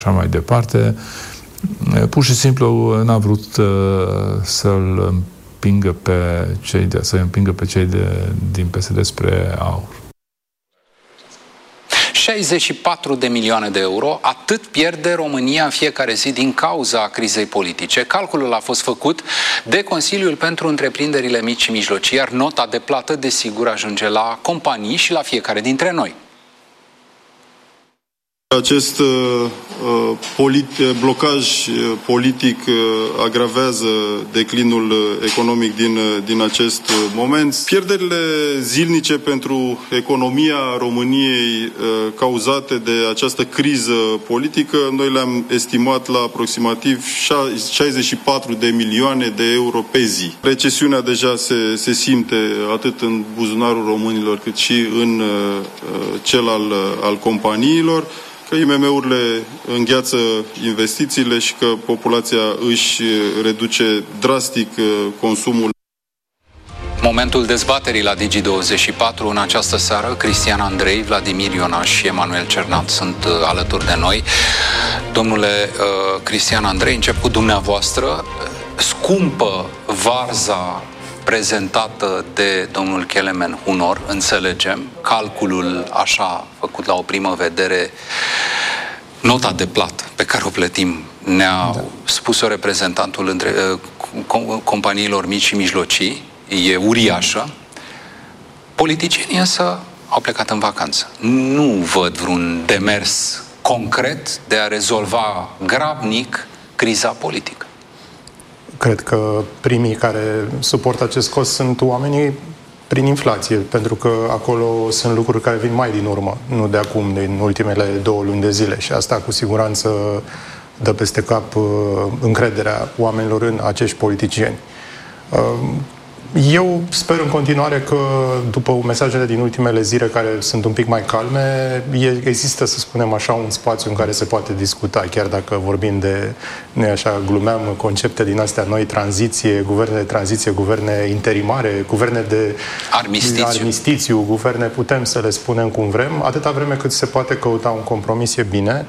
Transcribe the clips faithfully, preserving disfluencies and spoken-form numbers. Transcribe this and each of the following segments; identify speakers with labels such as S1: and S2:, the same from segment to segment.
S1: așa mai departe. Pur și simplu n-a vrut să-l împingă pe cei de, să împingă pe cei de, din P S D spre AUR.
S2: șaizeci și patru de milioane de euro, atât pierde România în fiecare zi din cauza crizei politice. Calculul a fost făcut de Consiliul pentru Întreprinderile Mici și Mijlocii, iar nota de plată, desigur, ajunge la companii și la fiecare dintre noi.
S3: Acest uh, polit- blocaj politic uh, agravează declinul economic din, din acest moment. Pierderile zilnice pentru economia României uh, cauzate de această criză politică, noi le-am estimat la aproximativ șaizeci și patru de milioane de euro pe zi. Recesiunea deja se, se simte atât în buzunarul românilor cât și în uh, cel al, al companiilor, că I M M-urile îngheață investițiile și că populația își reduce drastic consumul.
S2: Momentul dezbaterii la Digi douăzeci și patru în această seară. Cristian Andrei, Vladimir Ionaș și Emanuel Cernat sunt alături de noi. Domnule uh, Cristian Andrei, încep cu dumneavoastră. Scumpă varza prezentată de domnul Kelemen Hunor, înțelegem, calculul așa făcut la o primă vedere, nota de plată pe care o plătim, ne-a da. spus-o reprezentantul între uh, companiilor mici și mijlocii, e uriașă. Politicienii însă au plecat în vacanță. Nu văd vreun demers concret de a rezolva grabnic criza politică.
S4: Cred că primii care suportă acest cost sunt oamenii prin inflație, pentru că acolo sunt lucruri care vin mai din urmă, nu de acum, din ultimele două luni de zile. Și asta cu siguranță dă peste cap încrederea oamenilor în acești politicieni. Eu sper în continuare că, după mesajele din ultimele zile care sunt un pic mai calme, există, să spunem așa, un spațiu în care se poate discuta, chiar dacă vorbim de, nu așa, glumeam, concepte din astea noi, tranziție, guverne de tranziție, guverne interimare, guverne de
S2: armistițiu,
S4: armistițiu guverne, putem să le spunem cum vrem, atâta vreme cât se poate căuta un compromis e bine.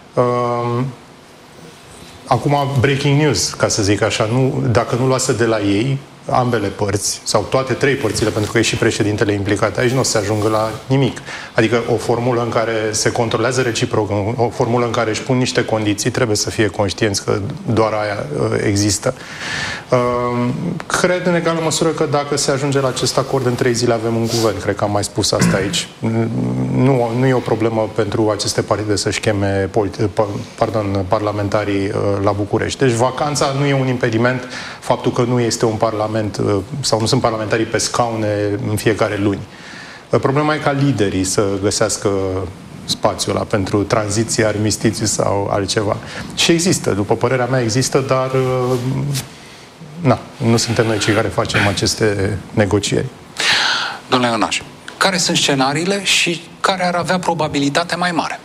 S4: Acum, breaking news, ca să zic așa, nu, dacă nu luase de la ei, ambele părți, sau toate trei părțile, pentru că e și președintele implicat aici, nu o să se ajungă la nimic. Adică o formulă în care se controlează reciproc, o formulă în care își pun niște condiții, trebuie să fie conștienți că doar aia există. Cred în egală măsură că dacă se ajunge la acest acord în trei zile avem un guvern, cred că am mai spus asta aici. Nu, nu e o problemă pentru aceste partide să-și cheme pardon, parlamentarii la București. Deci vacanța nu e un impediment, faptul că nu este un parlament sau nu sunt parlamentarii pe scaune în fiecare luni. Problema e ca liderii să găsească spațiul ăla pentru tranziție, armistițiu sau altceva. Și există, după părerea mea există, dar na, nu suntem noi cei care facem aceste negocieri.
S2: Domnule Ionaș, care sunt scenariile și care ar avea probabilitate mai mare?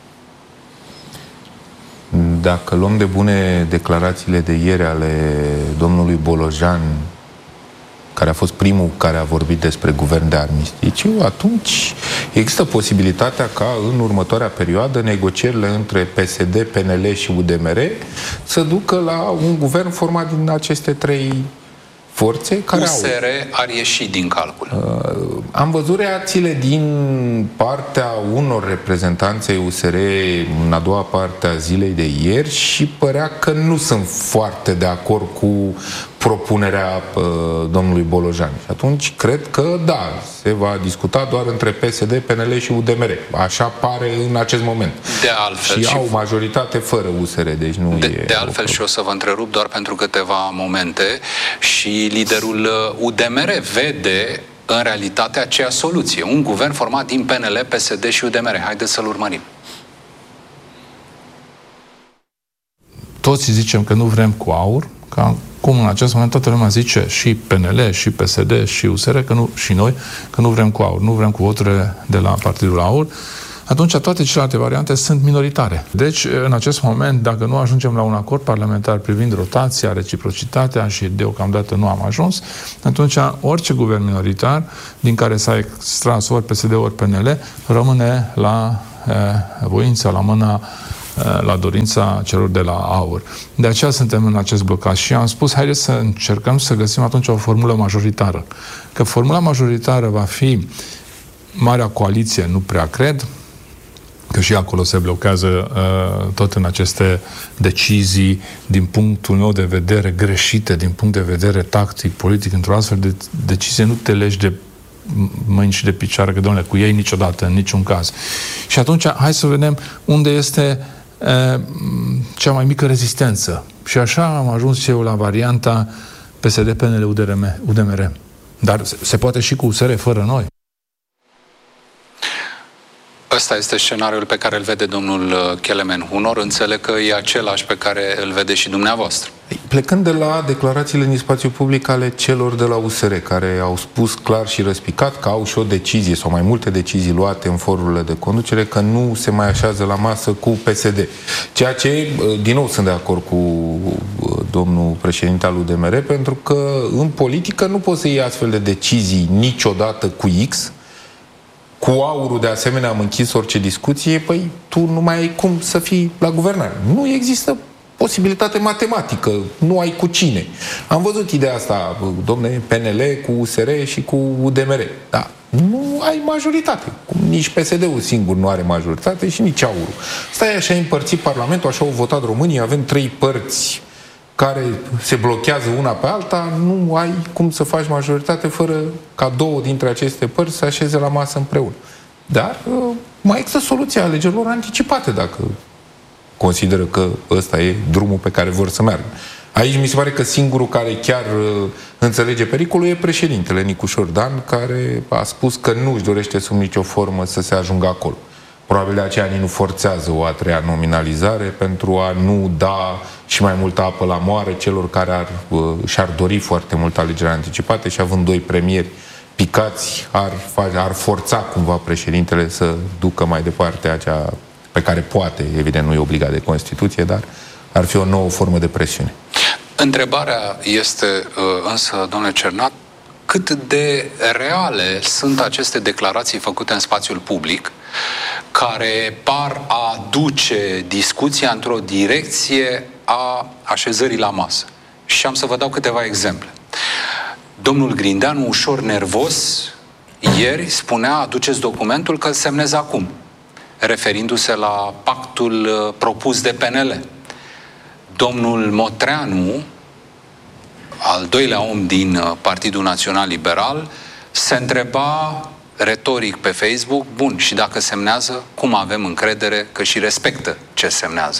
S5: Dacă luăm de bune declarațiile de ieri ale domnului Bolojan, care a fost primul care a vorbit despre guvern de armistițiu, atunci există posibilitatea ca în următoarea perioadă negocierile între P S D, P N L și U D M R să ducă la un guvern format din aceste trei forțe care
S2: U S R
S5: au...
S2: ar ieși din calcul.
S5: Uh, am văzut reacțiile din partea unor reprezentanți ai U S R în a doua parte a zilei de ieri și părea că nu sunt foarte de acord cu propunerea uh, domnului Bolojan. Și atunci cred că da, se va discuta doar între P S D, P N L și U D M R. Așa pare în acest moment.
S2: De altfel,
S5: și,
S2: și
S5: au majoritate fără U S R, deci nu
S2: de,
S5: e...
S2: De altfel, și o să vă întrerup doar pentru câteva momente, și liderul U D M R vede în realitate aceeași soluție. Un guvern format din P N L, P S D și U D M R. Haideți să-l urmărim.
S1: Toți zicem că nu vrem cu AUR, ca cum în acest moment toată lumea zice, și P N L, și P S D, și U S R, că nu, și noi, că nu vrem cu AUR, nu vrem cu voturile de la Partidul AUR, atunci toate celelalte variante sunt minoritare. Deci, în acest moment, dacă nu ajungem la un acord parlamentar privind rotația, reciprocitatea, și deocamdată nu am ajuns, atunci orice guvern minoritar, din care s-a extras ori P S D, ori P N L, rămâne la eh, voința, la mâna la dorința celor de la AUR. De aceea suntem în acest blocaj și am spus, haideți să încercăm să găsim atunci o formulă majoritară. Că formula majoritară va fi Marea Coaliție, nu prea cred, că și acolo se blochează uh, tot în aceste decizii, din punctul meu de vedere, greșite, din punct de vedere tactic, politic, într-o astfel de decizie nu te legi de mâini și de picioare, că, domnule, cu ei niciodată, în niciun caz. Și atunci, hai să vedem unde este uh, cea mai mică rezistență. Și așa am ajuns eu la varianta P S D, P N L, U D M R. Dar se poate și cu U S R fără noi.
S2: Ăsta este scenariul pe care îl vede domnul Kelemen Hunor. Înțeleg că e același pe care îl vede și dumneavoastră.
S5: Plecând de la declarațiile din spațiu public ale celor de la U S R, care au spus clar și răspicat că au și o decizie sau mai multe decizii luate în forurile de conducere, că nu se mai așează la masă cu P S D. Ceea ce, din nou, sunt de acord cu domnul președinte al U D M R, pentru că în politică nu poți să iei astfel de decizii niciodată cu X. Cu AUR-ul, de asemenea, am închis orice discuție, păi tu nu mai ai cum să fii la guvernare. Nu există posibilitate matematică, nu ai cu cine. Am văzut ideea asta, domne, P N L cu U S R și cu U D M R. Da, nu ai majoritate. Cum nici P S D-ul singur nu are majoritate și nici AUR-ul. Stai, așa împărțit Parlamentul, așa au votat românii, avem trei părți care se blochează una pe alta, nu ai cum să faci majoritate fără ca două dintre aceste părți să așeze la masă împreună. Dar mai există soluția alegerilor anticipate, dacă consideră că ăsta e drumul pe care vor să meargă. Aici mi se pare că singurul care chiar înțelege pericolul e președintele Nicușor Dan, care a spus că nu își dorește sub nicio formă să se ajungă acolo. Probabil de aceea nici nu forțează o a treia nominalizare pentru a nu da și mai multă apă la moară celor care ar, și-ar dori foarte mult alegeri anticipate și având doi premieri picați, ar, ar forța cumva președintele să ducă mai departe acea pe care poate, evident nu e obligat de Constituție, dar ar fi o nouă formă de presiune.
S2: Întrebarea este însă, domnule Cernat, cât de reale sunt aceste declarații făcute în spațiul public care par a duce discuția într-o direcție a așezării la masă. Și am să vă dau câteva exemple. Domnul Grindeanu, ușor nervos, ieri spunea, aduceți documentul că îl semnez acum, referindu-se la pactul propus de P N L. Domnul Motreanu, al doilea om din Partidul Național Liberal, se întreba retoric pe Facebook, bun, și dacă semnează, cum avem încredere că și respectă ce semnează?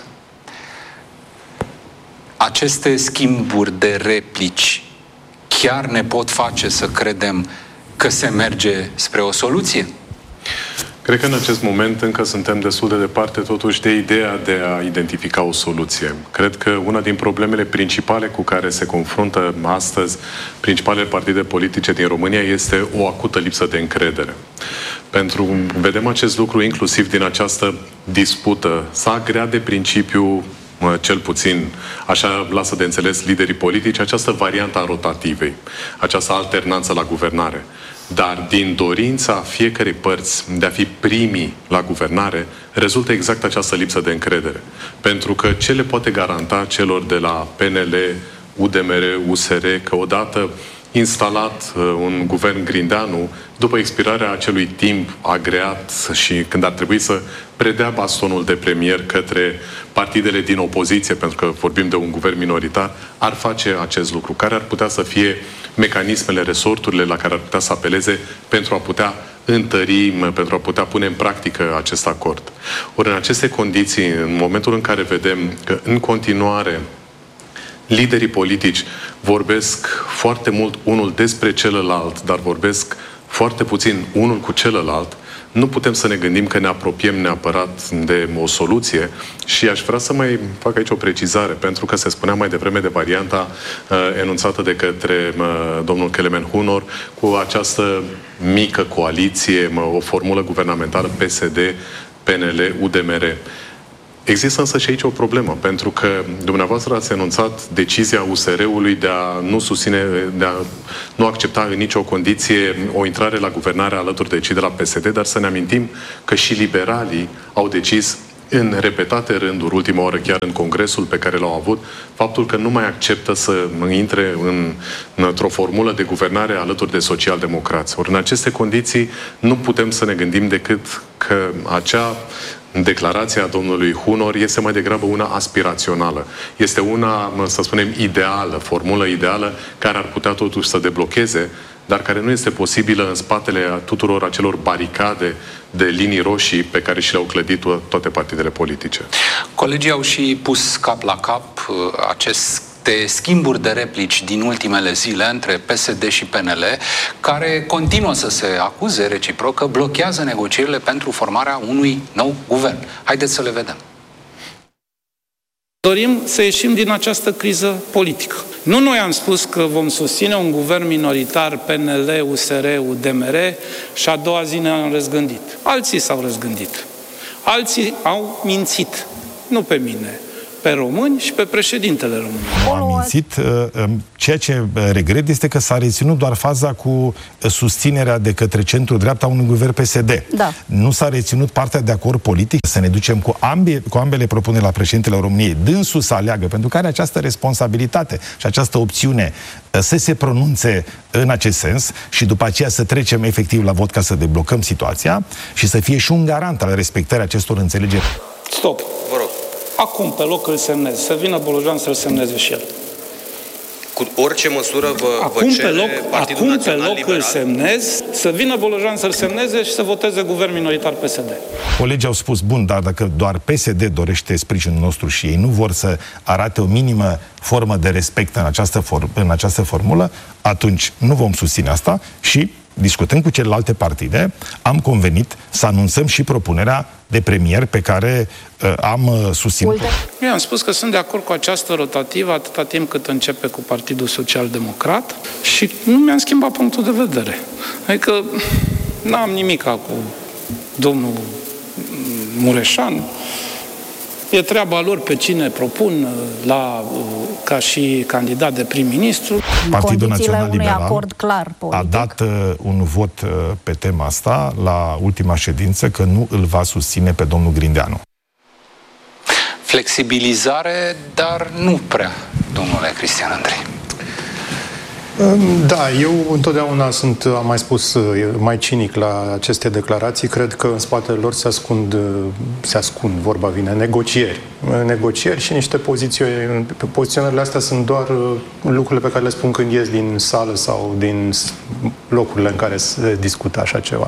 S2: Aceste schimburi de replici chiar ne pot face să credem că se merge spre o soluție?
S6: Cred că în acest moment încă suntem destul de departe totuși de ideea de a identifica o soluție. Cred că una din problemele principale cu care se confruntă astăzi principalele partide politice din România este o acută lipsă de încredere. Pentru vedem acest lucru inclusiv din această dispută. S-a agreat de principiu, cel puțin, așa lasă de înțeles liderii politici, această variantă a rotativei, această alternanță la guvernare. Dar din dorința fiecărei părți de a fi primii la guvernare, rezultă exact această lipsă de încredere. Pentru că ce le poate garanta celor de la P N L, U D M R, U S R, că odată instalat uh, un guvern Grindeanu, după expirarea acelui timp agreat și când ar trebui să predea bastonul de premier către partidele din opoziție, pentru că vorbim de un guvern minoritar, ar face acest lucru. Care ar putea să fie mecanismele, resorturile la care ar putea să apeleze pentru a putea întări, pentru a putea pune în practică acest acord. Ori în aceste condiții, în momentul în care vedem că în continuare liderii politici vorbesc foarte mult unul despre celălalt, dar vorbesc foarte puțin unul cu celălalt, nu putem să ne gândim că ne apropiem neapărat de o soluție și aș vrea să mai fac aici o precizare, pentru că se spunea mai devreme de varianta uh, enunțată de către uh, domnul Kelemen Hunor cu această mică coaliție, uh, o formulă guvernamentală P S D, P N L, U D M R. Există însă și aici o problemă, pentru că dumneavoastră ați enunțat decizia U S R-ului de a nu susține, de a nu accepta în nicio condiție o intrare la guvernare alături de cei de la P S D, dar să ne amintim că și liberalii au decis în repetate rânduri, ultima oară chiar în congresul pe care l-au avut, faptul că nu mai acceptă să intre în, într-o formulă de guvernare alături de social-democrați. Ori în aceste condiții nu putem să ne gândim decât că acea declarație a domnului Hunor este mai degrabă una aspirațională. Este una, să spunem, ideală, formulă ideală, care ar putea totuși să deblocheze, dar care nu este posibilă în spatele tuturor acelor baricade de linii roșii pe care și le-au clădit toate partidele politice.
S2: Colegii au și pus cap la cap aceste schimburi de replici din ultimele zile între P S D și P N L, care continuă să se acuze reciproc că blochează negocierile pentru formarea unui nou guvern. Haideți să le vedem.
S7: Dorim să ieșim din această criză politică. Nu noi am spus că vom susține un guvern minoritar P N L, U S R, U D M R și a doua zi ne-am răzgândit. Alții s-au răzgândit. Alții au mințit. Nu pe mine, pe români și pe președintele României.
S8: Am mințit. Ceea ce regret este că s-a reținut doar faza cu susținerea de către centru-dreapta unui guvern P S D.
S9: Da.
S8: Nu s-a reținut partea de acord politic să ne ducem cu, ambe, cu ambele propuneri la președintele României, dânsul să aleagă, pentru că are această responsabilitate și această opțiune să se pronunțe în acest sens și după aceea să trecem efectiv la vot ca să deblocăm situația și să fie și un garant al respectării acestor înțelegeri.
S7: Stop!
S10: Vă rog.
S7: Acum, pe loc îl semnez. Să vină Bolojan să-l semneze și el.
S10: Cu orice măsură vă,
S7: acum
S10: vă cere
S7: pe loc,
S10: Partidul
S7: acum
S10: Național
S7: pe loc
S10: Liberal?
S7: îl semnez, să vină Bolojan să-l semneze și să voteze guvern minoritar P S D.
S8: Colegii au spus, bun, dar dacă doar P S D dorește sprijinul nostru și ei nu vor să arate o minimă formă de respect în această, for- în această formulă, atunci nu vom susține asta și, discutând cu celelalte partide, am convenit să anunțăm și propunerea de premier pe care uh, am uh, susținut.
S7: Eu am spus că sunt de acord cu această rotativă atâta timp cât începe cu Partidul Social Democrat și nu mi-am schimbat punctul de vedere. Adică n-am nimic cu domnul Mureșan. E treaba lor pe cine propun la, ca și candidat de prim-ministru.
S8: Partidul Național Liberal
S9: acord clar politic.
S8: a dat uh, un vot uh, pe tema asta la ultima ședință că nu îl va susține pe domnul Grindeanu.
S2: Flexibilizare, dar nu prea, domnule Cristian Andrei.
S4: Da, eu întotdeauna sunt, am mai spus, mai cinic la aceste declarații. Cred că în spatele lor se ascund, se ascund, vorba vine, negocieri. Negocieri și niște poziții. Poziționările astea sunt doar lucrurile pe care le spun când ies din sală sau din locurile în care se discută așa ceva.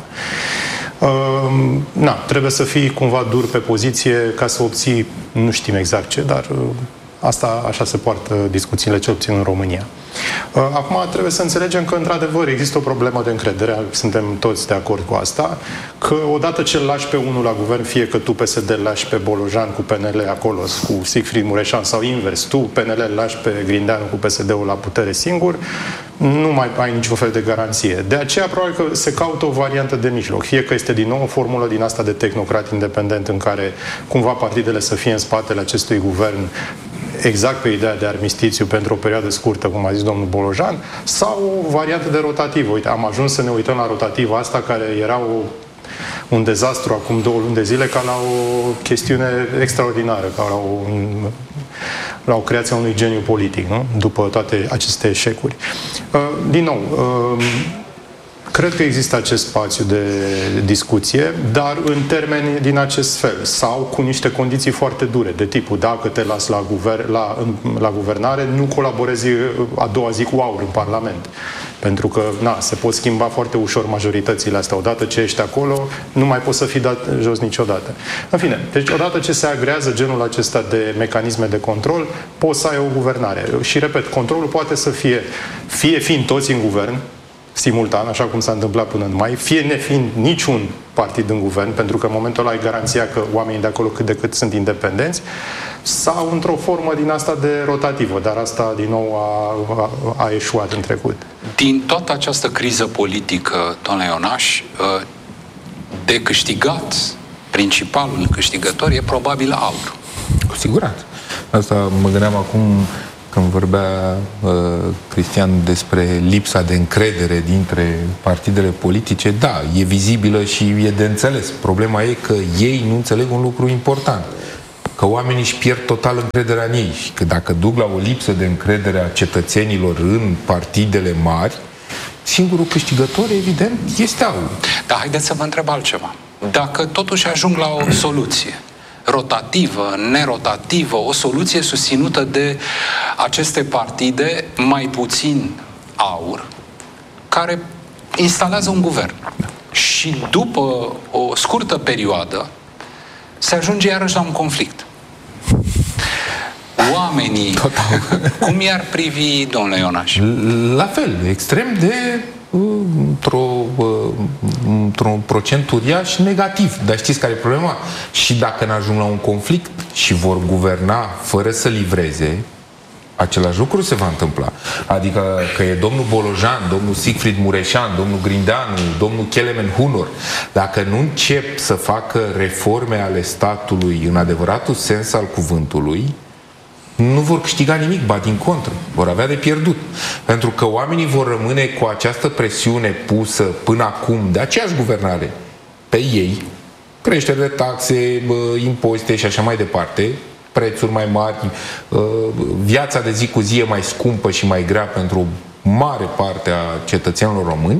S4: Na, trebuie să fii cumva dur pe poziție ca să obții, nu știm exact ce, dar asta așa se poartă discuțiile, cel puțin în România. Acum trebuie să înțelegem că, într-adevăr, există o problemă de încredere, suntem toți de acord cu asta, că odată ce îl lași pe unul la guvern, fie că tu P S D îl lași pe Bolojan cu P N L acolo, cu Siegfried Mureșan, sau invers, tu P N L îl lași pe Grindeanu cu P S D-ul la putere singur, nu mai ai niciun fel de garanție. De aceea, probabil că se caută o variantă de mijloc. Fie că este din nou o formulă din asta de tehnocrat independent în care cumva partidele să fie în spatele acestui guvern exact pe ideea de armistițiu pentru o perioadă scurtă, cum a zis domnul Bolojan, sau o variantă de rotativă. Uite, am ajuns să ne uităm la rotativa asta, care era o, un dezastru acum două luni de zile, ca la o chestiune extraordinară, ca la o, la o creație a unui geniu politic, nu? După toate aceste eșecuri. Din nou, cred că există acest spațiu de discuție, dar în termeni din acest fel sau cu niște condiții foarte dure, de tipul dacă te las la, guver, la, la guvernare, nu colaborezi a doua zi cu AUR în Parlament. Pentru că na, se pot schimba foarte ușor majoritățile astea. Odată ce ești acolo, nu mai poți să fii dat jos niciodată. În fine, deci odată ce se agrează genul acesta de mecanisme de control, poți să ai o guvernare. Și repet, controlul poate să fie, fie fiind toți în guvern, simultan, așa cum s-a întâmplat până în mai, fie nefiind niciun partid în guvern, pentru că în momentul ăla ai garanția că oamenii de acolo cât de cât sunt independenți, sau într-o formă din asta de rotativă, dar asta din nou a, a, a eșuat în trecut.
S2: Din toată această criză politică, domnule Ionaș, de câștigat, principalul câștigător e probabil AUR.
S5: Cu siguranță. Asta mă gândeam acum când vorbea uh, Cristian despre lipsa de încredere dintre partidele politice, da, e vizibilă și e de înțeles. Problema e că ei nu înțeleg un lucru important, că oamenii își pierd total încrederea în ei și că dacă duc la o lipsă de încredere a cetățenilor în partidele mari, singurul câștigător, evident, este AUR.
S2: Da, haideți să vă întreb altceva. Dacă totuși ajung la o soluție rotativă, nerotativă, o soluție susținută de aceste partide, mai puțin AUR, care instalează un guvern. Da. Și după o scurtă perioadă se ajunge iarăși la un conflict. Oamenii, total, cum i-ar privi, domnule Ionaș?
S5: La fel, extrem de într-o, într-un procent uriaș negativ. Dar știți care e problema? Și dacă n-ajung la un conflict și vor guverna fără să livreze, același lucru se va întâmpla. Adică că e domnul Bolojan, domnul Siegfried Mureșan, domnul Grindeanu, domnul Kelemen Hunor, dacă nu încep să facă reforme ale statului în adevăratul sens al cuvântului, nu vor câștiga nimic, ba din contră, vor avea de pierdut. Pentru că oamenii vor rămâne cu această presiune pusă până acum de aceeași guvernare pe ei, creștere de taxe, impozite și așa mai departe, prețuri mai mari, viața de zi cu zi e mai scumpă și mai grea pentru o mare parte a cetățenilor români,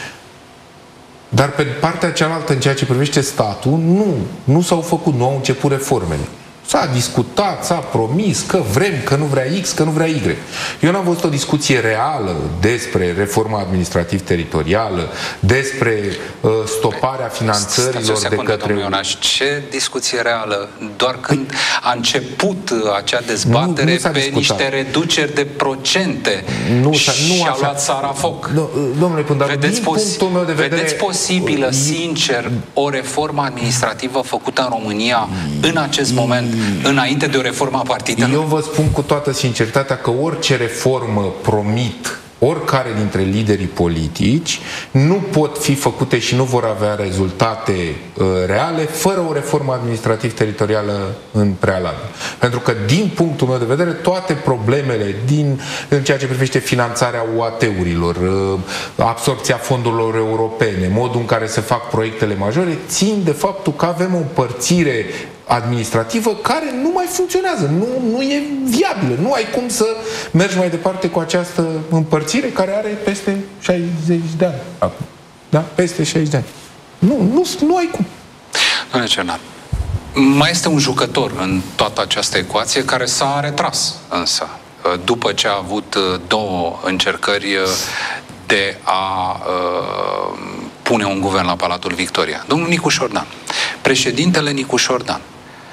S5: dar pe partea cealaltă, în ceea ce privește statul, nu, nu s-au făcut, nu au început reformele. S-a discutat, s-a promis că vrem, că nu vrea X, că nu vrea Y. Eu n-am văzut o discuție reală despre reforma administrativ-teritorială, despre uh, stoparea finanțărilor
S2: Stați o secundă,
S5: de către...
S2: domnul Ionaș, ce discuție reală? Doar când a început acea dezbatere nu, nu pe discutat. Niște reduceri de procente
S5: nu,
S2: și
S5: nu
S2: a
S5: așa.
S2: luat țara foc.
S5: No, domnule Pândar,
S2: vedeți
S5: din
S2: pos-
S5: punctul meu de vedere...
S2: Vedeți posibilă, sincer, o reformă administrativă făcută în România în acest moment, înainte de o reformă a partidelor?
S5: Eu vă spun cu toată sinceritatea că orice reformă promit oricare dintre liderii politici nu pot fi făcute și nu vor avea rezultate uh, reale fără o reformă administrativ-teritorială în prealabil. Pentru că, din punctul meu de vedere, toate problemele din, în ceea ce privește finanțarea U A T-urilor, uh, absorpția fondurilor europene, modul în care se fac proiectele majore, țin de faptul că avem o împărțire administrativă care nu mai funcționează, nu, nu e viabilă. Nu ai cum să mergi mai departe cu această împărțire care are peste șaizeci de ani. Acum. Da? Peste șaizeci de ani. Nu, nu, nu ai cum.
S2: Domnule Cernat, mai este un jucător în toată această ecuație care s-a retras însă, după ce a avut două încercări de a uh, pune un guvern la Palatul Victoria. Domnul Nicu Șordan. Președintele Nicu Șordan.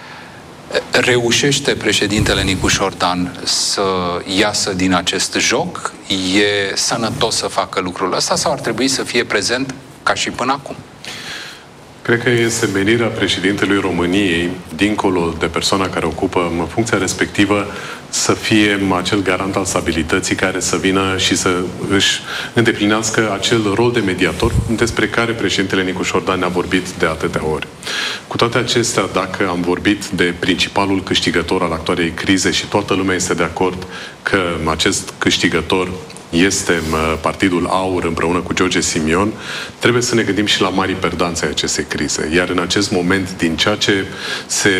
S2: Reușește președintele Nicu Șordan să iasă din acest joc? E sănătos să facă lucrul ăsta sau ar trebui să fie prezent ca și până acum?
S6: Cred că este menirea președintelui României, dincolo de persoana care ocupă funcția respectivă, să fie acel garant al stabilității care să vină și să își îndeplinească acel rol de mediator despre care președintele Nicu Șordan a vorbit de atâtea ori. Cu toate acestea, dacă am vorbit de principalul câștigător al actualei crize și toată lumea este de acord că acest câștigător este Partidul AUR împreună cu George Simion, trebuie să ne gândim și la marii perdanți ai acestei crize. Iar în acest moment, din ceea ce se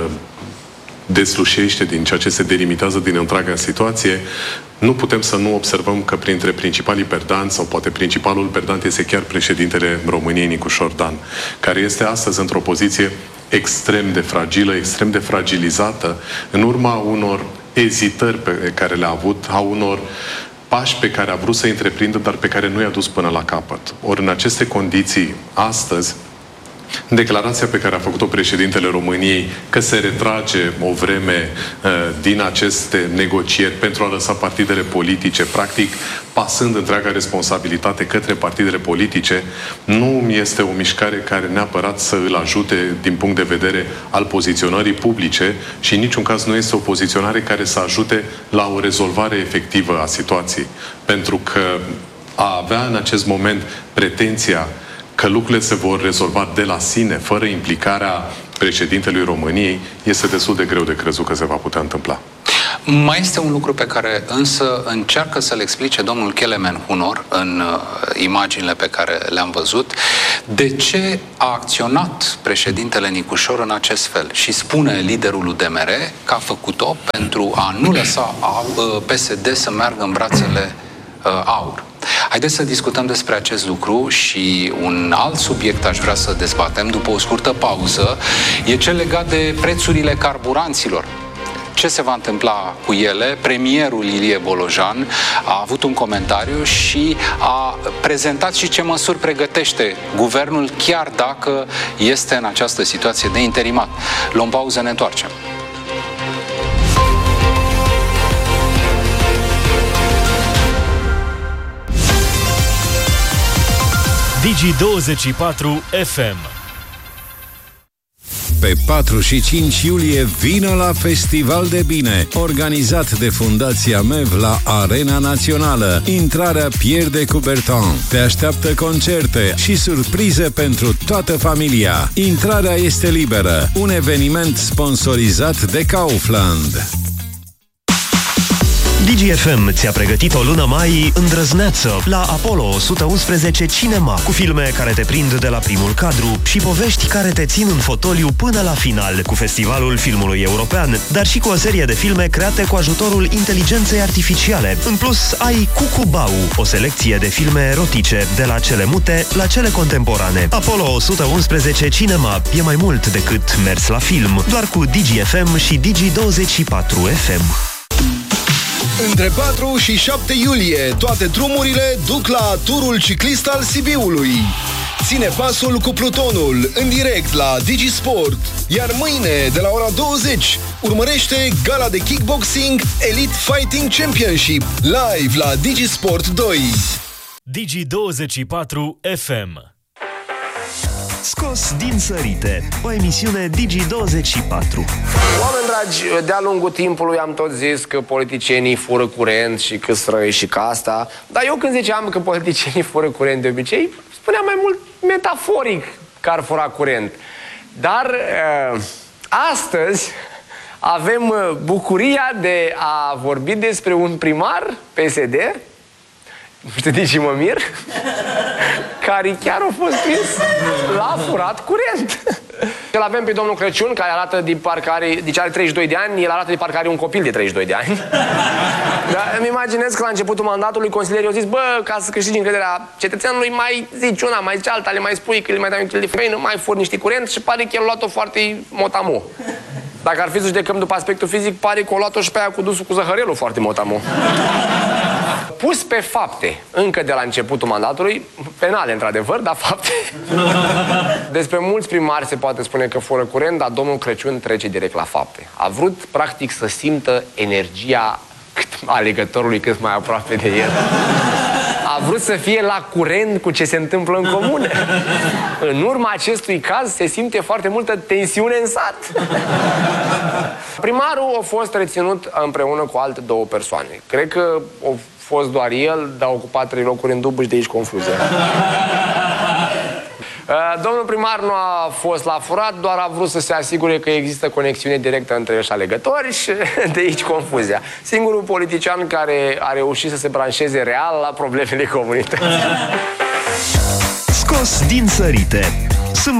S6: deslușește, din ceea ce se delimitează din întreaga situație, nu putem să nu observăm că printre principalii perdanți, sau poate principalul perdant este chiar președintele României, Nicu Șordan, care este astăzi într-o poziție extrem de fragilă, extrem de fragilizată, în urma unor ezitări pe care le-a avut, a unor pași pe care a vrut să întreprindă, dar pe care nu i-a dus până la capăt. Ori în aceste condiții, astăzi, declarația pe care a făcut-o președintele României că se retrage o vreme uh, din aceste negocieri pentru a lăsa partidele politice, practic pasând întreaga responsabilitate către partidele politice, nu este o mișcare care neapărat să îl ajute din punct de vedere al poziționării publice și în niciun caz nu este o poziționare care să ajute la o rezolvare efectivă a situației. Pentru că a avea în acest moment pretenția că lucrurile se vor rezolva de la sine, fără implicarea președintelui României, este destul de greu de crezut că se va putea întâmpla.
S2: Mai este un lucru pe care însă încearcă să-l explice domnul Kelemen Hunor în uh, imaginile pe care le-am văzut, de ce a acționat președintele Nicușor în acest fel. Și spune liderul U D M R că a făcut-o pentru a nu lăsa uh, P S D să meargă în brațele uh, AUR. Haideți să discutăm despre acest lucru și un alt subiect aș vrea să dezbatem după o scurtă pauză, e cel legat de prețurile carburanților. Ce se va întâmpla cu ele? Premierul Ilie Bolojan a avut un comentariu și a prezentat și ce măsuri pregătește guvernul, chiar dacă este în această situație de interimat. Luăm pauză, ne întoarcem.
S9: Digi douăzeci și patru F M.
S11: Pe patru și cinci iulie vină la Festival de Bine, organizat de Fundația M E V la Arena Națională. Intrarea pierde cu Berton. Te așteaptă concerte și surprize pentru toată familia. Intrarea este liberă. Un eveniment sponsorizat de Kaufland.
S9: Digi F M ți-a pregătit o lună mai îndrăzneață la Apollo o sută unsprezece Cinema, cu filme care te prind de la primul cadru și povești care te țin în fotoliu până la final, cu Festivalul Filmului European, dar și cu o serie de filme create cu ajutorul inteligenței artificiale. În plus, ai Cucubau, o selecție de filme erotice, de la cele mute la cele contemporane. Apollo o sută unsprezece Cinema e mai mult decât mers la film, doar cu Digi F M și Digi douăzeci și patru F M.
S12: Între patru și șapte iulie, toate drumurile duc la turul ciclist al Sibiului. Ține pasul cu Plutonul, în direct la Digi Sport. Iar mâine, de la ora douăzeci, urmărește gala de kickboxing Elite Fighting Championship, live la Digi Sport doi.
S9: Digi douăzeci și patru F M. Scos din sărite, o emisiune Digi douăzeci și patru.
S13: Oameni dragi, de-a lungul timpului am tot zis că politicienii fură curent și că străi și că asta. Dar eu când ziceam că politicienii fură curent de obicei, spuneam mai mult metaforic că ar fura curent. Dar uh, astăzi avem bucuria de a vorbi despre un primar P S D, nu știu de ce mă mir, care chiar a fost prins la furat curent. Îl avem pe domnul Crăciun, care arată de parcă are, deci are treizeci și doi de ani, el arată de parcă are un copil de treizeci și doi de ani. Dar îmi imaginez că la începutul mandatului consilierii au zis, bă, ca să câștigi încrederea cetățeanului, mai zici una, mai zici alta, le mai spui că le mai dai un kil de făină, mai furi niște curent și pare că el a luat-o foarte motamo. Dacă ar fi să judecăm după aspectul fizic, pare că a luat-o și pe aia cu dusul cu zăhărelul foarte motamo. Pus pe fapte, încă de la începutul mandatului, penale într-adevăr, dar fapte. Despre mulți primari se poate spune că fură curent, dar domnul Crăciun trece direct la fapte. A vrut, practic, să simtă energia alegătorului cât mai aproape de el. A vrut să fie la curent cu ce se întâmplă în comune. În urma acestui caz se simte foarte multă tensiune în sat. Primarul a fost reținut împreună cu alte două persoane. Cred că a fost doar el, dar a ocupat trei locuri în dublu și de aici confuzia. Domnul primar nu a fost la furat, doar a vrut să se asigure că există conexiune directă între el și alegători și de aici confuzia. Singurul politician care a reușit să se branșeze real la problemele comunității.
S9: Scos din sărite,